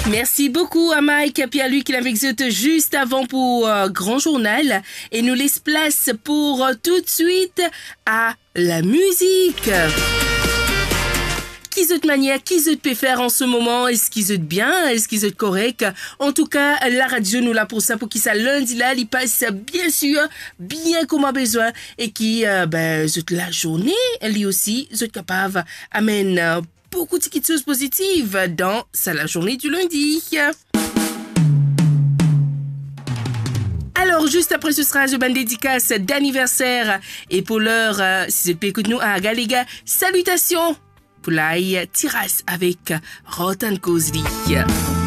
Merci beaucoup à Mike Pierre-Luc qui avec nous juste avant pour Grand Journal et nous laisse place pour tout de suite à la musique. Qui autre manière, qui autre peut faire en ce moment? Est-ce qu'ils autre bien? Est-ce qu'ils autre correct? En tout cas, la radio nous l'a pour ça, pour qui ça lundi là, il passe bien sûr, bien comme a besoin et qui, la journée, lui aussi, autres capable amène beaucoup de petites choses positives dans la journée du lundi. Alors, juste après, ce sera une dédicace d'anniversaire. Et pour l'heure, si vous écoutez nous à Galéga, salutations pour l'ail Tiras avec Rotan Kozli.